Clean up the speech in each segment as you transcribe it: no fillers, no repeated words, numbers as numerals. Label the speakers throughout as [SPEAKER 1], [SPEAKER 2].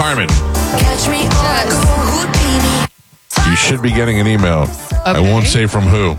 [SPEAKER 1] Carmen, you should be getting an email. I won't say from who.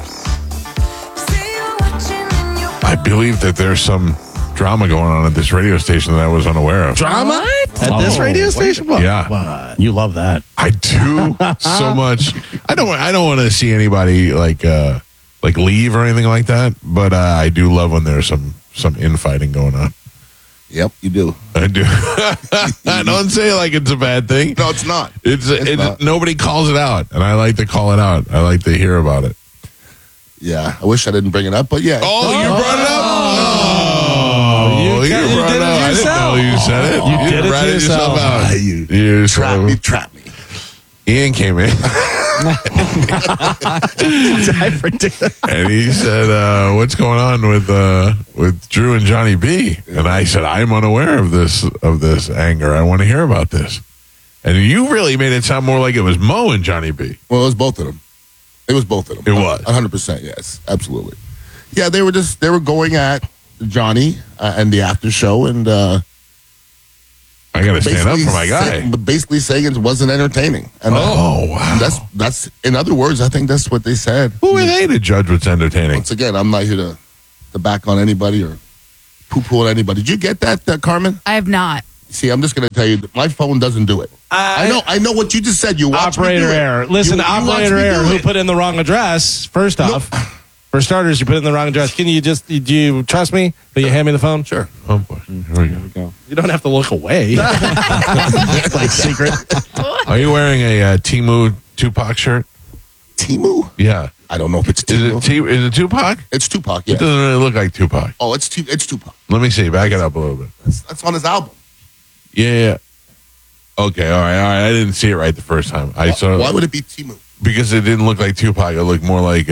[SPEAKER 1] I believe that there's some drama going on at this radio station that I was unaware of.
[SPEAKER 2] Drama? At this radio station? What?
[SPEAKER 1] Yeah.
[SPEAKER 2] What? You love that.
[SPEAKER 1] I do so much. I don't want to see anybody like leave or anything like that, but I do love when there's some infighting going on.
[SPEAKER 3] Yep, you do.
[SPEAKER 1] I do. I don't say like it's a bad thing.
[SPEAKER 3] No, it's not.
[SPEAKER 1] It's
[SPEAKER 3] not.
[SPEAKER 1] Nobody calls it out, and I like to call it out. I like to hear about it.
[SPEAKER 3] Yeah, I wish I didn't bring it up, but yeah.
[SPEAKER 1] Oh, you brought it up?
[SPEAKER 2] You did it
[SPEAKER 1] brought it up. I didn't know you said it.
[SPEAKER 2] You did it to yourself.
[SPEAKER 1] Out.
[SPEAKER 3] You trap me.
[SPEAKER 1] Ian came in. And he said, what's going on with Drew and Johnny B? And I said, I'm unaware of this anger. I want to hear about this. And you really made it sound more like it was Mo and Johnny B.
[SPEAKER 3] Well, it was both of them. It was both of them.
[SPEAKER 1] It was
[SPEAKER 3] 100%. Yes, absolutely. Yeah, they were going at Johnny and the after show, and
[SPEAKER 1] I got to stand up for my guy.
[SPEAKER 3] Basically saying it wasn't entertaining. And
[SPEAKER 1] wow.
[SPEAKER 3] That's in other words, I think that's what they said.
[SPEAKER 1] Who are they to judge what's entertaining?
[SPEAKER 3] Once again, I'm not here to back on anybody or poo-poo on anybody. Did you get that, Carmen?
[SPEAKER 4] I have not.
[SPEAKER 3] See, I'm just going to tell you, my phone doesn't do it. I know what you just said. You watch
[SPEAKER 2] operator error. Listen, operator error. Who put in the wrong address? First off, for starters, you put in the wrong address. Do you trust me? Will you hand me the phone?
[SPEAKER 3] Sure.
[SPEAKER 1] Oh boy, here we go.
[SPEAKER 2] You don't have to look away. It's like secret.
[SPEAKER 1] Are you wearing a Temu Tupac shirt?
[SPEAKER 3] Temu?
[SPEAKER 1] Yeah.
[SPEAKER 3] I don't know if it's Temu.
[SPEAKER 1] Is it Tupac?
[SPEAKER 3] It's Tupac. Yeah.
[SPEAKER 1] It doesn't really look like Tupac.
[SPEAKER 3] Oh, it's Tupac.
[SPEAKER 1] Let me see. Back it up a little bit.
[SPEAKER 3] That's on his album.
[SPEAKER 1] Yeah. Okay, all right. I didn't see it right the first time.
[SPEAKER 3] Why would it be Temu?
[SPEAKER 1] Because it didn't look like Tupac. It looked more like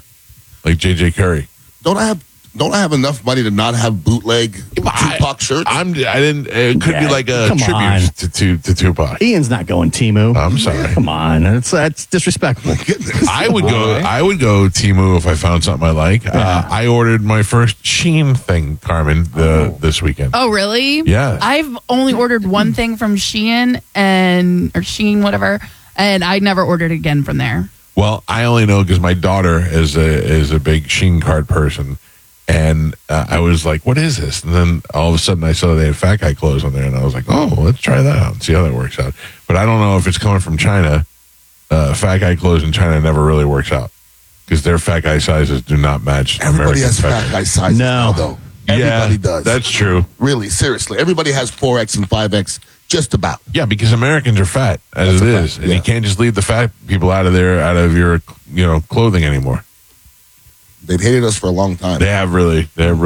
[SPEAKER 1] JJ Curry.
[SPEAKER 3] Don't I have enough money to not have bootleg Tupac shirts?
[SPEAKER 1] It could be like a tribute to Tupac.
[SPEAKER 2] Ian's not going Temu.
[SPEAKER 1] I'm sorry.
[SPEAKER 2] Come on, that's disrespectful.
[SPEAKER 1] I would go Temu if I found something I like.
[SPEAKER 2] Yeah.
[SPEAKER 1] I ordered my first Shein thing, Carmen, this weekend.
[SPEAKER 4] Oh, really?
[SPEAKER 1] Yeah.
[SPEAKER 4] I've only ordered one thing from Shein or Shein, whatever, and I never ordered again from there.
[SPEAKER 1] Well, I only know because my daughter is a big Shein card person, and I was like, "What is this?" And then all of a sudden, I saw they had Fat Guy clothes on there, and I was like, "Oh, let's try that out and see how that works out." But I don't know if it's coming from China. Fat Guy clothes in China never really works out because their Fat Guy sizes do not match.
[SPEAKER 3] Everybody
[SPEAKER 1] American
[SPEAKER 3] has Fat Guy sizes now, though. Everybody does.
[SPEAKER 1] That's true.
[SPEAKER 3] Really, seriously, everybody has 4X and 5X. Just about.
[SPEAKER 1] Yeah, because Americans are fat as it is, and you can't just leave the fat people out of your clothing anymore.
[SPEAKER 3] They've hated us for a long time.
[SPEAKER 1] They have really,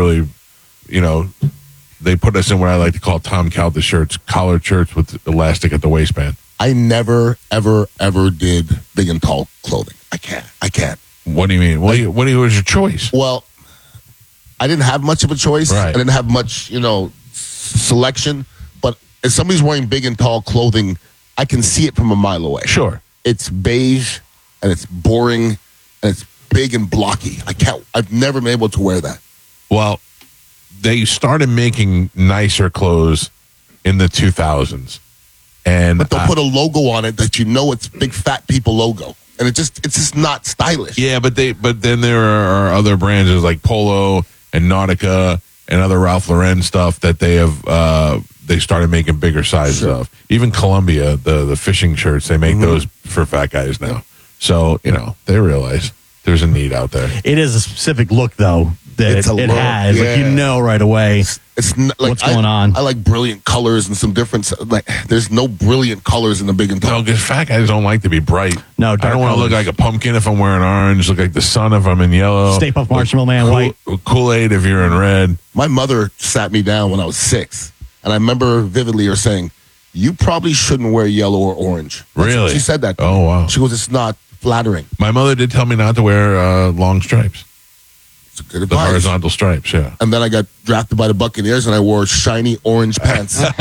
[SPEAKER 1] they put us in what I like to call Tom Calda shirts, collared shirts with elastic at the waistband.
[SPEAKER 3] I never, ever, ever did big and tall clothing. I can't.
[SPEAKER 1] What do you mean? What was your choice?
[SPEAKER 3] Well, I didn't have much of a choice.
[SPEAKER 1] Right.
[SPEAKER 3] I didn't have much, selection. But if somebody's wearing big and tall clothing, I can see it from a mile away.
[SPEAKER 1] Sure.
[SPEAKER 3] It's beige and it's boring and it's big and blocky. I've never been able to wear that.
[SPEAKER 1] Well, they started making nicer clothes in the 2000s.
[SPEAKER 3] But they'll put a logo on it that it's big fat people logo. And it's just not stylish.
[SPEAKER 1] Yeah, but then there are other brands like Polo and Nautica and other Ralph Lauren stuff that they have they started making bigger sizes of. Even Columbia, the fishing shirts, they make those for fat guys now. So, they realize there's a need out there.
[SPEAKER 2] It is a specific look, though, that it has.
[SPEAKER 3] Yeah.
[SPEAKER 2] Like, right away
[SPEAKER 3] it's not, like,
[SPEAKER 2] what's going on.
[SPEAKER 3] I like brilliant colors and some different, there's no brilliant colors in the big and tall.
[SPEAKER 1] No, because fat guys don't like to be bright.
[SPEAKER 2] No,
[SPEAKER 1] I don't want to look like a pumpkin if I'm wearing orange, look like the sun if I'm in yellow.
[SPEAKER 2] Stay Puft Marshmallow Man white.
[SPEAKER 1] Kool-Aid if you're in red.
[SPEAKER 3] My mother sat me down when I was 6, and I remember vividly her saying, "You probably shouldn't wear yellow or orange."
[SPEAKER 1] Really?
[SPEAKER 3] She said that.
[SPEAKER 1] Oh, wow.
[SPEAKER 3] She goes, "It's not flattering."
[SPEAKER 1] My mother did tell me not to wear long stripes.
[SPEAKER 3] It's good
[SPEAKER 1] The
[SPEAKER 3] advice.
[SPEAKER 1] horizontal stripes, yeah.
[SPEAKER 3] And then I got drafted by the Buccaneers, and I wore shiny orange pants.
[SPEAKER 1] Take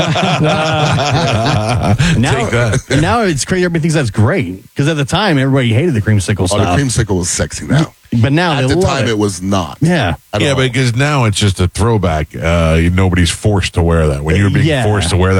[SPEAKER 1] that.
[SPEAKER 2] Now it's crazy. Everybody thinks that's great. Because at the time, everybody hated the creamsicle
[SPEAKER 3] Oh,
[SPEAKER 2] stuff.
[SPEAKER 3] the creamsicle was sexy now.
[SPEAKER 2] But now
[SPEAKER 3] At
[SPEAKER 2] they
[SPEAKER 3] the
[SPEAKER 2] love
[SPEAKER 3] time,
[SPEAKER 2] it.
[SPEAKER 3] it was not.
[SPEAKER 2] Yeah.
[SPEAKER 1] Yeah, because now it's just a throwback. Nobody's forced to wear that. When you were being forced to wear that,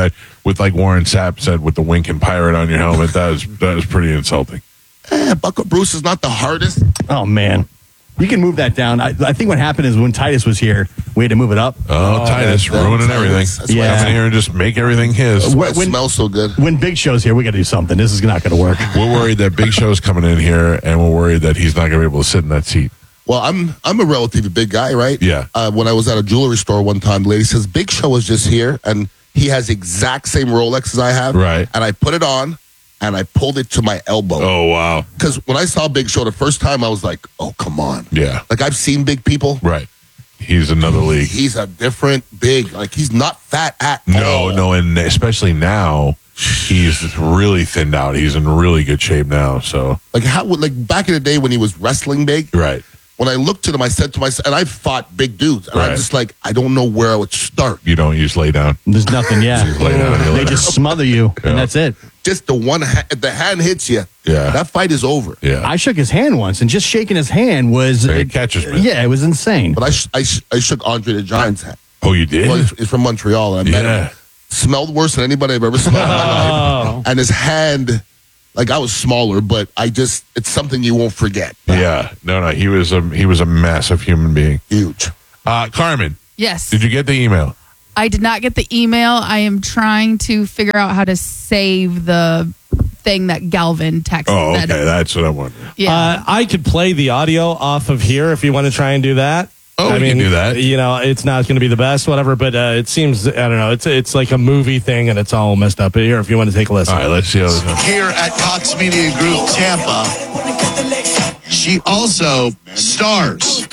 [SPEAKER 1] with like Warren Sapp said with the winking pirate on your helmet. That was pretty insulting.
[SPEAKER 3] Bucko Bruce is not the hardest.
[SPEAKER 5] Oh, man. You can move that down. I think what happened is when Titus was here, we had to move it up.
[SPEAKER 1] Oh, Titus ruining everything.
[SPEAKER 3] That's
[SPEAKER 1] Yeah.
[SPEAKER 3] why
[SPEAKER 1] Come in here and just make everything his.
[SPEAKER 3] it smells so good.
[SPEAKER 5] When Big Show's here, we got to do something. This is not going to work.
[SPEAKER 1] We're worried that Big Show's coming in here, and we're worried that he's not going to be able to sit in that seat.
[SPEAKER 3] Well, I'm a relatively big guy, right?
[SPEAKER 1] Yeah.
[SPEAKER 3] When I was at a jewelry store one time, the lady says, Big Show is just here, and he has the exact same Rolex as I have.
[SPEAKER 1] Right.
[SPEAKER 3] And I put it on, and I pulled it to my elbow.
[SPEAKER 1] Oh, wow.
[SPEAKER 3] Because when I saw Big Show the first time, I was like, oh, come on.
[SPEAKER 1] Yeah.
[SPEAKER 3] Like, I've seen big people.
[SPEAKER 1] Right. He's another league.
[SPEAKER 3] He's a different big. Like, he's not fat at all.
[SPEAKER 1] No, and especially now, he's really thinned out. He's in really good shape now, so.
[SPEAKER 3] Like, back in the day when he was wrestling big.
[SPEAKER 1] Right.
[SPEAKER 3] When I looked at him, I said to myself, and I've fought big dudes, and
[SPEAKER 1] Right.
[SPEAKER 3] I'm just like, I don't know where I would start.
[SPEAKER 1] You don't use lay down.
[SPEAKER 5] There's nothing, yeah.
[SPEAKER 1] Lay down, you lay
[SPEAKER 5] They
[SPEAKER 1] down.
[SPEAKER 5] just smother you,
[SPEAKER 1] Yeah.
[SPEAKER 5] and that's it.
[SPEAKER 3] Just the hand hits you.
[SPEAKER 1] Yeah.
[SPEAKER 3] That fight is over.
[SPEAKER 1] Yeah.
[SPEAKER 5] I shook his hand once, and just shaking his hand was...
[SPEAKER 1] It catches me.
[SPEAKER 5] Yeah, it was insane.
[SPEAKER 3] But I shook Andre the Giant's hand.
[SPEAKER 1] Oh, you did?
[SPEAKER 3] Well, he's from Montreal. And I met
[SPEAKER 1] Yeah.
[SPEAKER 3] him. Smelled worse than anybody I've ever smelled in my life. And his hand, like I was smaller, but it's something you won't forget.
[SPEAKER 1] Yeah. No, he was a massive human being.
[SPEAKER 3] Huge.
[SPEAKER 1] Carmen,
[SPEAKER 4] Yes.
[SPEAKER 1] did you get the email?
[SPEAKER 4] I did not get the email. I am trying to figure out how to save the thing that Galvin texted.
[SPEAKER 1] Oh, okay. That's what I wondered.
[SPEAKER 4] Yeah.
[SPEAKER 2] I could play the audio off of here if you want to try and do that.
[SPEAKER 1] Oh,
[SPEAKER 2] I
[SPEAKER 1] we can do that.
[SPEAKER 2] You know, it's not going to be the best, whatever, but it seems, I don't know, it's like a movie thing and it's all messed up. Here, if you want to take a listen.
[SPEAKER 1] All right, let's see how this goes.
[SPEAKER 6] Here at Cox Media Group Tampa, she also stars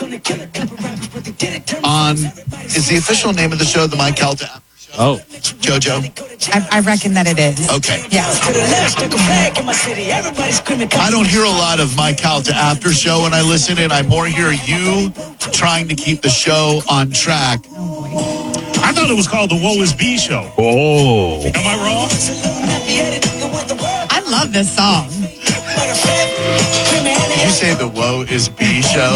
[SPEAKER 6] on, is the official name of the show the Mike Calta After Show?
[SPEAKER 2] Oh.
[SPEAKER 6] JoJo?
[SPEAKER 7] I reckon that it is.
[SPEAKER 6] Okay.
[SPEAKER 7] Yeah.
[SPEAKER 6] I don't hear a lot of Mike Calta After Show when I listen in. I more hear you trying to keep the show on track.
[SPEAKER 8] I thought it was called the Woe Is B Show.
[SPEAKER 1] Oh.
[SPEAKER 8] Am I wrong?
[SPEAKER 7] I love this song.
[SPEAKER 6] Did you say the Woe Is B Show?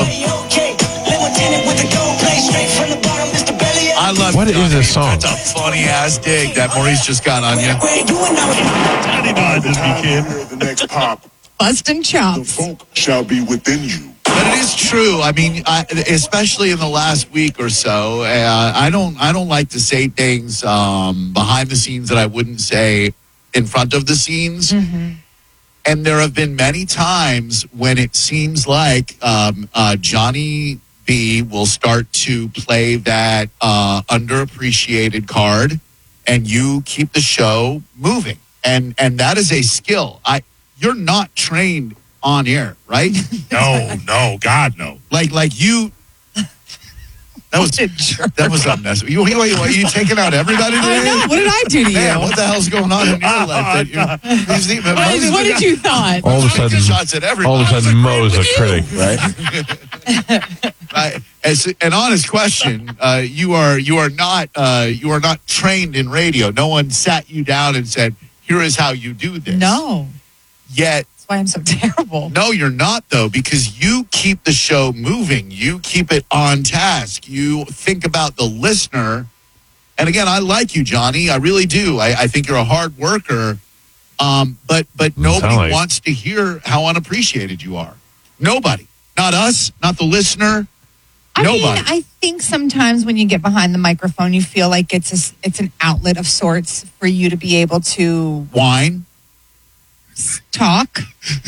[SPEAKER 6] I love
[SPEAKER 1] What is this song?
[SPEAKER 6] That's a funny ass dig that Maurice just got on you.
[SPEAKER 8] 99 this weekend.
[SPEAKER 9] The next pop,
[SPEAKER 7] Bustin'
[SPEAKER 9] the
[SPEAKER 7] chops.
[SPEAKER 9] funk shall be within you.
[SPEAKER 6] But it is true. I mean, especially in the last week or so, I don't like to say things behind the scenes that I wouldn't say in front of the scenes.
[SPEAKER 7] Mm-hmm.
[SPEAKER 6] And there have been many times when it seems like Johnny B will start to play that underappreciated card, and you keep the show moving. And that is a skill. You're not trained on air, right?
[SPEAKER 8] No, God, no.
[SPEAKER 6] like you. That was unnecessary. You taking out everybody today?
[SPEAKER 7] I know. What did I do to you?
[SPEAKER 6] Man, what the hell's going on in your life?
[SPEAKER 7] What did you thought?
[SPEAKER 1] All of a sudden,
[SPEAKER 6] shots at everybody.
[SPEAKER 1] all of a sudden, Mo's a critic, right?
[SPEAKER 6] As an honest question, you are not trained in radio. No one sat you down and said, "Here is how you do this."
[SPEAKER 7] No.
[SPEAKER 6] Yet.
[SPEAKER 7] That's why I'm so terrible.
[SPEAKER 6] No, you're not, though, because you keep the show moving. You keep it on task. You think about the listener. And again, I like you, Johnny. I really do. I think you're a hard worker. But nobody
[SPEAKER 1] like-
[SPEAKER 6] wants to hear how unappreciated you are. Nobody. Not us, not the listener. Nobody.
[SPEAKER 7] I mean, I think sometimes when you get behind the microphone, you feel like it's an outlet of sorts for you to be able to
[SPEAKER 6] Wine.
[SPEAKER 7] talk.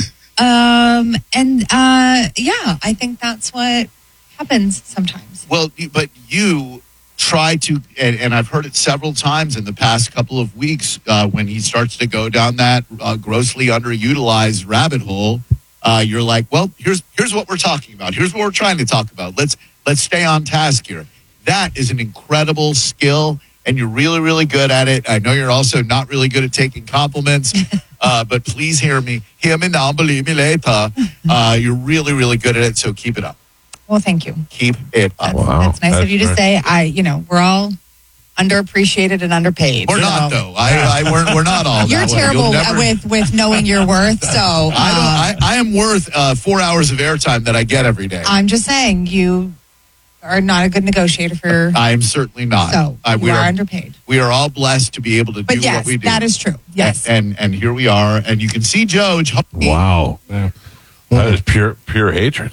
[SPEAKER 7] Yeah, I think that's what happens sometimes.
[SPEAKER 6] Well, but you try to, and I've heard it several times in the past couple of weeks when he starts to go down that grossly underutilized rabbit hole. You're like, well, here's what we're talking about. Here's what we're trying to talk about. Let's stay on task here. That is an incredible skill, and you're really, really good at it. I know you're also not really good at taking compliments, but please hear me. Hear me now, believe me later. You're really, really good at it, so keep it up.
[SPEAKER 7] Well, thank you.
[SPEAKER 6] Keep it up.
[SPEAKER 1] Wow.
[SPEAKER 7] That's nice of
[SPEAKER 1] That's
[SPEAKER 7] you to
[SPEAKER 1] right.
[SPEAKER 7] say. We're all underappreciated and underpaid.
[SPEAKER 6] We're not, though. We're not all
[SPEAKER 7] You're
[SPEAKER 6] that way.
[SPEAKER 7] terrible
[SPEAKER 6] You'll never-
[SPEAKER 7] with knowing your worth. So
[SPEAKER 6] I am worth 4 hours of airtime that I get every day.
[SPEAKER 7] I'm just saying you are not a good negotiator for.
[SPEAKER 6] I am certainly not.
[SPEAKER 7] So we are underpaid.
[SPEAKER 6] We are all blessed to be able to
[SPEAKER 7] But
[SPEAKER 6] do
[SPEAKER 7] yes,
[SPEAKER 6] what we do.
[SPEAKER 7] that is true. Yes.
[SPEAKER 6] And here we are, and you can see Joe.
[SPEAKER 1] Wow. That is pure hatred.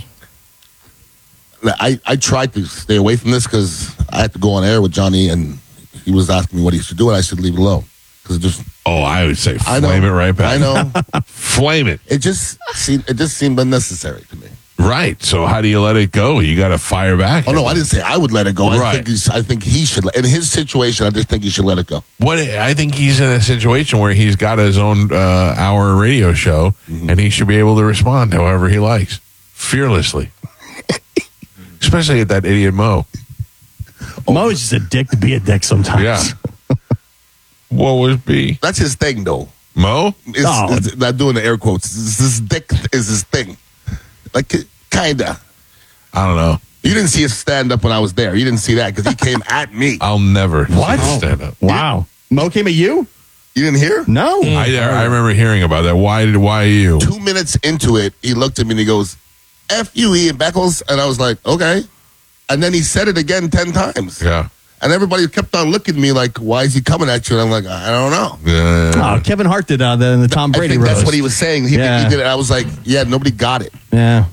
[SPEAKER 3] I tried to stay away from this because I had to go on air with Johnny, and he was asking me what he should do, and I should leave it alone. Because just
[SPEAKER 1] I would say
[SPEAKER 3] I know,
[SPEAKER 1] flame it right back.
[SPEAKER 3] I know.
[SPEAKER 1] Flame it.
[SPEAKER 3] It just seemed unnecessary to me.
[SPEAKER 1] Right. So how do you let it go? You got to fire back.
[SPEAKER 3] Oh no, I didn't say I would let it go.
[SPEAKER 1] Right.
[SPEAKER 3] I think he should. In his situation, I just think he should let it go.
[SPEAKER 1] I think he's in a situation where he's got his own hour radio show, and he should be able to respond however he likes, fearlessly. Especially at that idiot Mo.
[SPEAKER 5] Mo is just a dick to be a dick sometimes.
[SPEAKER 1] Yeah. What was B?
[SPEAKER 3] That's his thing, though.
[SPEAKER 1] Mo?
[SPEAKER 3] It's not doing the air quotes. This dick is his thing. Like, kinda.
[SPEAKER 1] I don't know.
[SPEAKER 3] You didn't see his stand up when I was there. You didn't see that because he came at me.
[SPEAKER 1] I'll never
[SPEAKER 5] What?
[SPEAKER 1] stand up.
[SPEAKER 5] Wow. Mo came at you?
[SPEAKER 3] You didn't hear?
[SPEAKER 5] No.
[SPEAKER 1] I remember hearing about that. Why you?
[SPEAKER 3] 2 minutes into it, he looked at me and he goes, F you, Ian Beckles. And I was like, okay. And then he said it again 10 times.
[SPEAKER 1] Yeah.
[SPEAKER 3] And everybody kept on looking at me like, why is he coming at you? And I'm like, I don't know.
[SPEAKER 1] Yeah.
[SPEAKER 5] Oh, Kevin Hart did the Tom Brady
[SPEAKER 3] I think that's
[SPEAKER 5] roast.
[SPEAKER 3] what he was saying. He did it. I was like, yeah, nobody got it.
[SPEAKER 5] Yeah.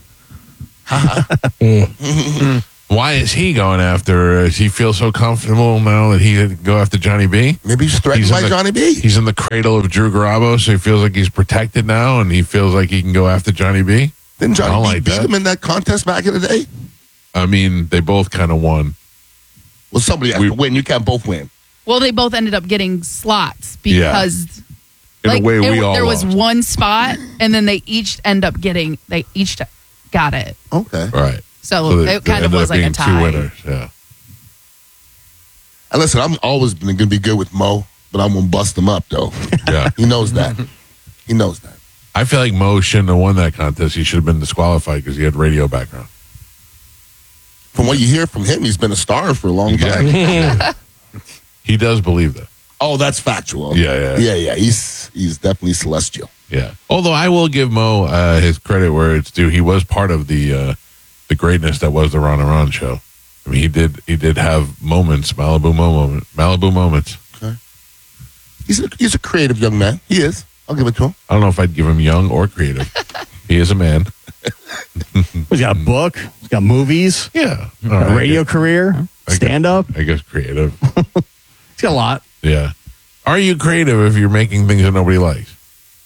[SPEAKER 1] Why is he going after? Does he feel so comfortable now that he could go after Johnny B?
[SPEAKER 3] Maybe he's threatened by Johnny B.
[SPEAKER 1] He's in the cradle of Drew Garabo, so he feels like he's protected now, and he feels like he can go after Johnny B.
[SPEAKER 3] Didn't
[SPEAKER 1] I
[SPEAKER 3] Johnny
[SPEAKER 1] don't
[SPEAKER 3] B
[SPEAKER 1] like
[SPEAKER 3] beat
[SPEAKER 1] that.
[SPEAKER 3] him in that contest back in the day?
[SPEAKER 1] I mean, they both kind of won.
[SPEAKER 3] Well, somebody has to win. You can't both win.
[SPEAKER 4] Well, they both ended up getting slots
[SPEAKER 1] Yeah.
[SPEAKER 4] because
[SPEAKER 1] In a way, we all
[SPEAKER 4] there was
[SPEAKER 1] lost.
[SPEAKER 4] one spot, and then they each got it.
[SPEAKER 3] Okay.
[SPEAKER 1] Right.
[SPEAKER 4] So it kind of
[SPEAKER 1] ended
[SPEAKER 4] was
[SPEAKER 1] up
[SPEAKER 4] like a
[SPEAKER 1] being
[SPEAKER 4] tie.
[SPEAKER 1] two winners. Yeah.
[SPEAKER 3] And listen, I'm always going to be good with Mo, but I'm going to bust him up, though.
[SPEAKER 1] Yeah.
[SPEAKER 3] He knows that. He knows that.
[SPEAKER 1] I feel like Mo shouldn't have won that contest. He should have been disqualified because he had radio background.
[SPEAKER 3] From what you hear from him, he's been a star for a long time.
[SPEAKER 1] He does believe that.
[SPEAKER 3] Oh, that's factual.
[SPEAKER 1] Yeah.
[SPEAKER 3] Yeah. He's definitely celestial.
[SPEAKER 1] Yeah. Although I will give Mo his credit where it's due. He was part of the greatness that was the Ron and Ron show. I mean, he did have moments, Malibu moments.
[SPEAKER 3] Okay. He's a creative young man. He is. I'll give it to him.
[SPEAKER 1] I don't know if I'd give him young or creative. He is a man.
[SPEAKER 5] He's got a book. He's got movies.
[SPEAKER 1] Yeah. All
[SPEAKER 5] A
[SPEAKER 1] right.
[SPEAKER 5] radio career. Stand up.
[SPEAKER 1] I guess creative.
[SPEAKER 5] He's got a lot.
[SPEAKER 1] Yeah. Are you creative if you're making things that nobody likes?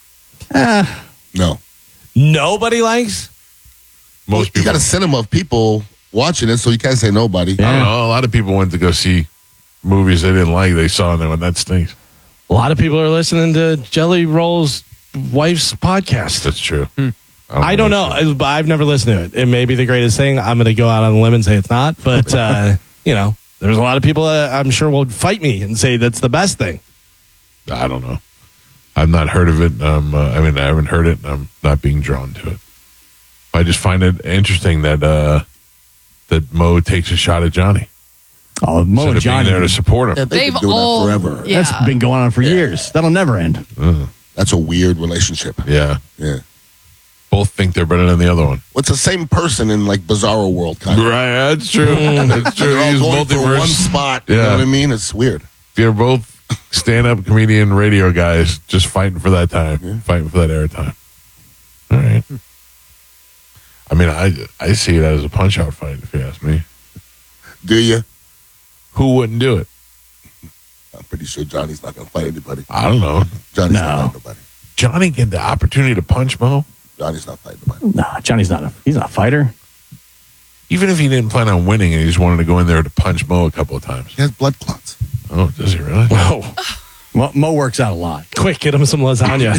[SPEAKER 3] No.
[SPEAKER 2] Nobody likes?
[SPEAKER 1] Most
[SPEAKER 3] You
[SPEAKER 1] people.
[SPEAKER 3] got a cinema of people watching it, so you can't say nobody.
[SPEAKER 1] I don't know. A lot of people went to go see movies they didn't like. They saw them and that stinks.
[SPEAKER 2] A lot of people are listening to Jelly Roll's wife's podcast.
[SPEAKER 1] That's true.
[SPEAKER 2] I don't know. I've never listened to it. It may be the greatest thing. I'm going to go out on a limb and say it's not. But, there's a lot of people that I'm sure will fight me and say that's the best thing.
[SPEAKER 1] I don't know. I've not heard of it. I haven't heard it, and I'm not being drawn to it. I just find it interesting that that Mo takes a shot at Johnny.
[SPEAKER 5] Oh, Mo
[SPEAKER 1] Instead
[SPEAKER 5] and
[SPEAKER 1] of being
[SPEAKER 5] Johnny.
[SPEAKER 1] there to support him.
[SPEAKER 3] Yeah, they've
[SPEAKER 4] They've
[SPEAKER 3] been doing
[SPEAKER 4] all
[SPEAKER 3] that forever.
[SPEAKER 4] Yeah.
[SPEAKER 5] That's been going on for years. That'll never end.
[SPEAKER 3] That's a weird relationship.
[SPEAKER 1] Yeah.
[SPEAKER 3] Yeah.
[SPEAKER 1] Both think they're better than the other one.
[SPEAKER 3] Well, it's the same person in like Bizarro World, kind of.
[SPEAKER 1] Right, that's true. That's true.
[SPEAKER 3] They're all
[SPEAKER 1] He's
[SPEAKER 3] going for
[SPEAKER 1] multiverse.
[SPEAKER 3] one spot. You
[SPEAKER 1] Yeah.
[SPEAKER 3] know what I mean? It's weird.
[SPEAKER 1] They're both stand-up comedian radio guys just fighting for that time, fighting for that airtime. All right. I mean, I see it as a punch-out fight, if you ask me.
[SPEAKER 3] Do you?
[SPEAKER 1] Who wouldn't do it?
[SPEAKER 3] I'm pretty sure Johnny's not going to fight anybody.
[SPEAKER 1] I don't know.
[SPEAKER 3] Johnny's
[SPEAKER 5] No.
[SPEAKER 3] not fighting nobody.
[SPEAKER 1] Johnny get the opportunity to punch Mo?
[SPEAKER 3] Johnny's not fighting nobody.
[SPEAKER 5] Nah, Johnny's he's not a fighter.
[SPEAKER 1] Even if he didn't plan on winning and he just wanted to go in there to punch Mo a couple of times.
[SPEAKER 3] He has blood clots.
[SPEAKER 1] Oh, does he really?
[SPEAKER 2] Oh,
[SPEAKER 5] Well, Mo works out a lot.
[SPEAKER 2] quick, get him some lasagna.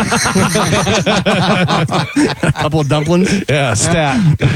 [SPEAKER 5] A couple of dumplings.
[SPEAKER 2] Yeah, stat.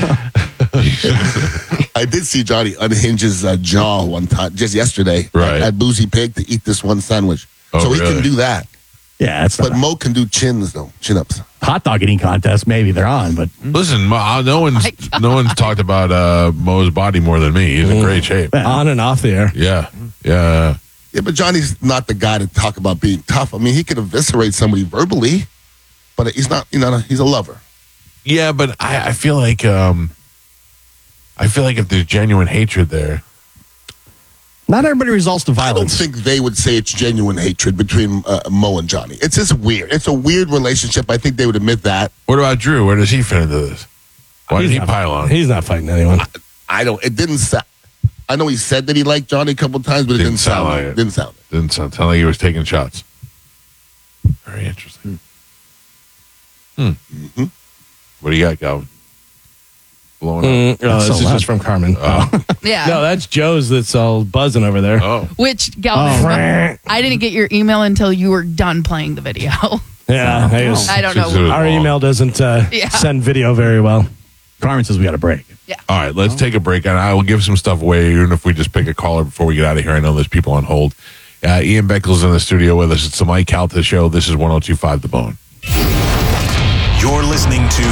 [SPEAKER 3] I did see Johnny unhinge his jaw one time, just yesterday,
[SPEAKER 1] Right.
[SPEAKER 3] at Boozy Pig to eat this one sandwich.
[SPEAKER 1] Oh,
[SPEAKER 3] so he
[SPEAKER 1] really?
[SPEAKER 3] can do that.
[SPEAKER 5] Yeah, that's
[SPEAKER 3] But
[SPEAKER 5] not
[SPEAKER 3] Mo can do chins, though. Chin-ups.
[SPEAKER 5] hot dog eating contest. Maybe they're on, but
[SPEAKER 1] Listen, no one's talked about Mo's body more than me. He's in great shape.
[SPEAKER 2] On and off the air.
[SPEAKER 1] Yeah.
[SPEAKER 3] Yeah, but Johnny's not the guy to talk about being tough. I mean, he can eviscerate somebody verbally, but he's not, he's a lover.
[SPEAKER 1] Yeah, but I feel like I feel like if there's genuine hatred there,
[SPEAKER 5] Not everybody resorts to
[SPEAKER 3] I don't
[SPEAKER 5] violence.
[SPEAKER 3] think they would say it's genuine hatred between Mo and Johnny. It's just weird. It's a weird relationship. I think they would admit that.
[SPEAKER 1] what about Drew? Where does he fit into this? Why did he pile on?
[SPEAKER 2] He's not fighting anyone.
[SPEAKER 3] I don't. It didn't sound. I know he said that he liked Johnny a couple times, but it didn't sound like it. Didn't sound it.
[SPEAKER 1] Didn't sound like he was taking shots. Very interesting.
[SPEAKER 3] Mm-hmm.
[SPEAKER 1] What do you got, Calvin? Blowing up.
[SPEAKER 2] This is just from Carmen.
[SPEAKER 4] Yeah.
[SPEAKER 2] No, that's Joe's that's all buzzing over there.
[SPEAKER 1] Oh.
[SPEAKER 4] Which, Galvin, I didn't get your email until you were done playing the video.
[SPEAKER 2] Yeah.
[SPEAKER 4] I don't know.
[SPEAKER 2] Our email doesn't send video very well.
[SPEAKER 5] Carmen says we got a break.
[SPEAKER 4] Yeah.
[SPEAKER 1] All right, let's take a break, and I will give some stuff away, even if we just pick a caller before we get out of here. I know there's people on hold. Ian Beckel's in the studio with us. It's the Mike Calta Show. This is 102.5 The Bone.
[SPEAKER 10] You're listening to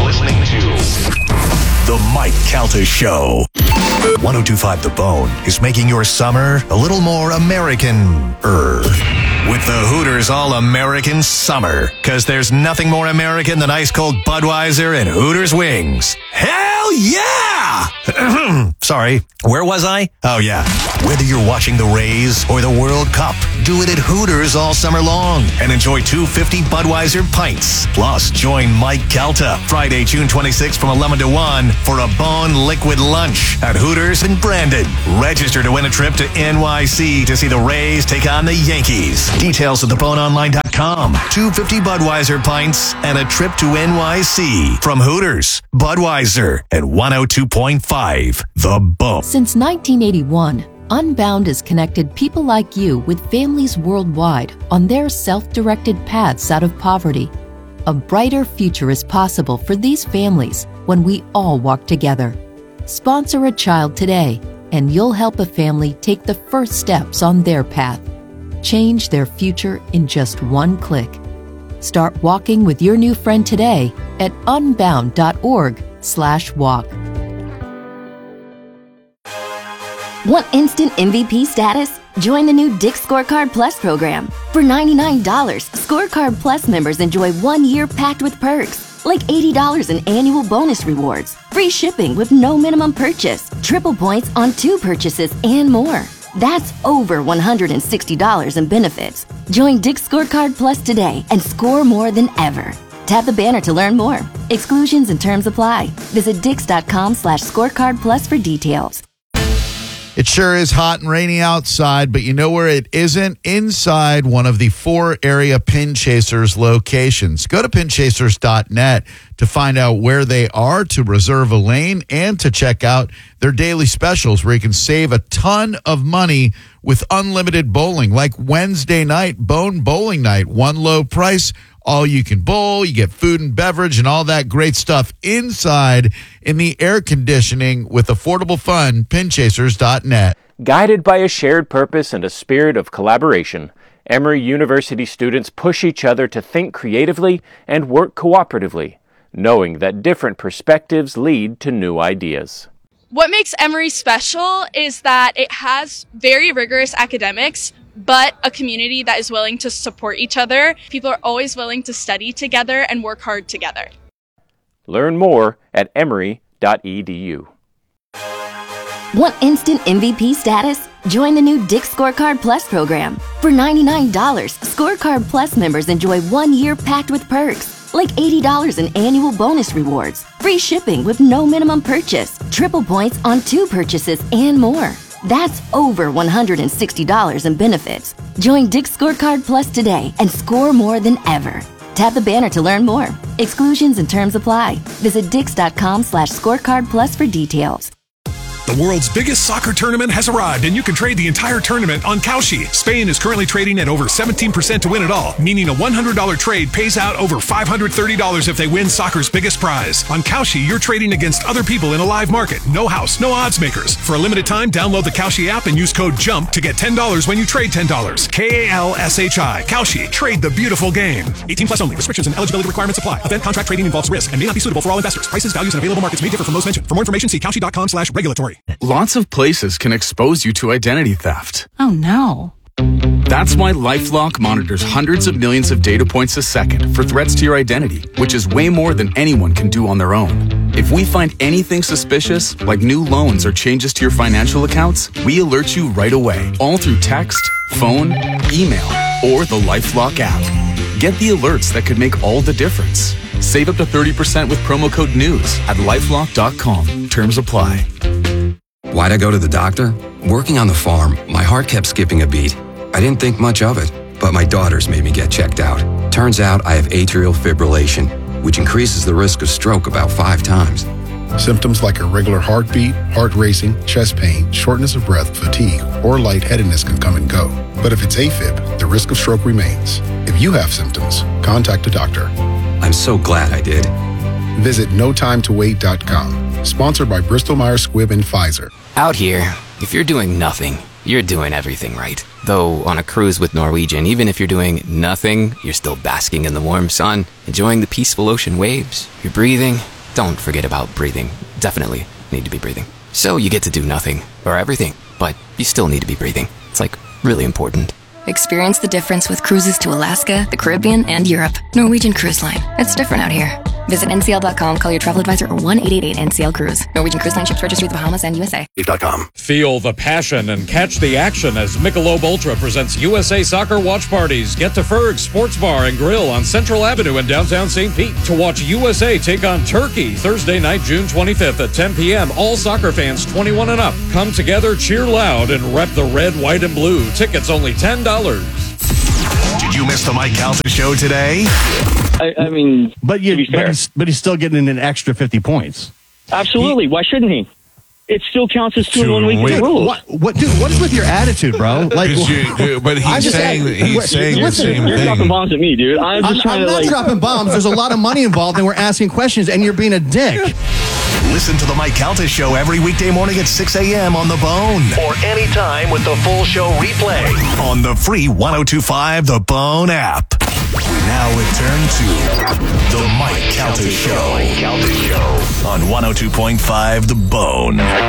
[SPEAKER 10] The Mike Calta Show. 102.5 The Bone is making your summer a little more American-er. With the Hooters All-American Summer. Because there's nothing more American than ice-cold Budweiser and Hooters wings. Hell yeah! Sorry, where was I? Oh, yeah. Whether you're watching the Rays or the World Cup, do it at Hooters all summer long and enjoy 250 Budweiser pints. Plus, join Mike Calta Friday, June 26th from 11 to 1 for a Bone Liquid Lunch at Hooters in Brandon. Register to win a trip to NYC to see the Rays take on the Yankees. Details at theboneonline.com. 250 Budweiser pints and a trip to NYC from Hooters, Budweiser, and 102.5 The Bone.
[SPEAKER 11] Since 1981, Unbound has connected people like you with families worldwide on their self-directed paths out of poverty. A brighter future is possible for these families when we all walk together. Sponsor a child today, and you'll help a family take the first steps on their path. Change their future in just one click. Start walking with your new friend today at unbound.org/walk.
[SPEAKER 12] Want instant MVP status? Join the new Dick's Scorecard Plus program. For $99, Scorecard Plus members enjoy 1 year packed with perks, like $80 in annual bonus rewards, free shipping with no minimum purchase, triple points on 2 purchases, and more. That's over $160 in benefits. Join Dick's Scorecard Plus today and score more than ever. Tap the banner to learn more. Exclusions and terms apply. Visit Dix.com/scorecard plus for details.
[SPEAKER 6] It sure is hot and rainy outside, but you know where it isn't? Inside one of the 4 area Pin Chasers locations. Go to pinchasers.net to find out where they are, to reserve a lane, and to check out their daily specials where you can save a ton of money with unlimited bowling, like Wednesday night, Bone Bowling Night. One low price, all you can bowl. You get food and beverage and all that great stuff inside in the air conditioning with affordable fun. Pinchasers.net.
[SPEAKER 13] Guided by a shared purpose and a spirit of collaboration, Emory University students push each other to think creatively and work cooperatively, knowing that different perspectives lead to new ideas.
[SPEAKER 14] What makes Emory special is that it has very rigorous academics, but a community that is willing to support each other. People are always willing to study together and work hard together.
[SPEAKER 13] Learn more at emory.edu.
[SPEAKER 12] Want instant MVP status? Join the new Dick's Scorecard Plus program. For $99, Scorecard Plus members enjoy 1 year packed with perks, like $80 in annual bonus rewards, free shipping with no minimum purchase, triple points on 2 purchases, and more. That's over $160 in benefits. Join Dick's Scorecard Plus today and score more than ever. Tap the banner to learn more. Exclusions and terms apply. Visit Dix.com/scorecard plus for details.
[SPEAKER 15] The world's biggest soccer tournament has arrived, and you can trade the entire tournament on Kalshi. Spain is currently trading at over 17% to win it all, meaning a $100 trade pays out over $530 if they win soccer's biggest prize. On Kalshi, you're trading against other people in a live market. No house, no odds makers. For a limited time, download the Kalshi app and use code JUMP to get $10 when you trade $10. Kalshi. Kalshi. Trade the beautiful game. 18 plus only. Restrictions and eligibility requirements apply. Event contract trading involves risk and may not be suitable for all investors. Prices, values, and available markets may differ from those mentioned. For more information, see Kalshi.com/regulatory.
[SPEAKER 16] Lots of places can expose you to identity theft.
[SPEAKER 17] Oh no.
[SPEAKER 16] That's why LifeLock monitors hundreds of millions of data points a second for threats to your identity, which is way more than anyone can do on their own. If we find anything suspicious, like new loans or changes to your financial accounts, we alert you right away, all through text, phone, email, or the LifeLock app. Get the alerts that could make all the difference. Save up to 30% with promo code NEWS at LifeLock.com. Terms apply.
[SPEAKER 17] Why'd I go to the doctor? Working on the farm, my heart kept skipping a beat. I didn't think much of it, but my daughters made me get checked out. Turns out I have atrial fibrillation, which increases the risk of stroke about 5 times.
[SPEAKER 18] Symptoms like irregular heartbeat, heart racing, chest pain, shortness of breath, fatigue, or lightheadedness can come and go. But if it's AFib, the risk of stroke remains. If you have symptoms, contact a doctor.
[SPEAKER 17] I'm so glad I did.
[SPEAKER 18] Visit notimetowait.com. Sponsored by Bristol-Myers Squibb and Pfizer.
[SPEAKER 19] Out here, if you're doing nothing, you're doing everything right. Though on a cruise with Norwegian, even if you're doing nothing, you're still basking in the warm sun, enjoying the peaceful ocean waves. You're breathing. Don't forget about breathing. Definitely need to be breathing. So you get to do nothing, or everything, but you still need to be breathing. It's like really important.
[SPEAKER 20] Experience the difference with cruises to Alaska, the Caribbean, and Europe. Norwegian Cruise Line. It's different out here. Visit ncl.com, call your travel advisor, or 1-888-NCL-CRUISE. Norwegian Cruise Line ships registry the Bahamas and USA.
[SPEAKER 21] Feel the passion and catch the action as Michelob Ultra presents USA Soccer Watch Parties. Get to Ferg's Sports Bar and Grill on Central Avenue in downtown St. Pete to watch USA take on Turkey Thursday night, June 25th at 10 p.m. All soccer fans 21 and up. Come together, cheer loud, and rep the red, white, and blue. Tickets only $10.
[SPEAKER 10] Did you miss the Mike Calta show today?
[SPEAKER 5] I mean, but he's still getting an extra 50 points.
[SPEAKER 22] Absolutely. Why shouldn't he? It still counts as 2 in 1 week in the rules.
[SPEAKER 5] Dude, what is with your attitude, bro?
[SPEAKER 1] But he's saying the same thing.
[SPEAKER 22] You're dropping bombs at me, dude. I'm
[SPEAKER 5] not dropping bombs. There's a lot of money involved, and we're asking questions, and you're being a dick.
[SPEAKER 10] Listen to the Mike Calta show every weekday morning at 6 a.m. on The Bone. Or anytime with the full show replay on the free 102.5 The Bone app. We now return to the Mike Calta Show on 102.5 The Bone.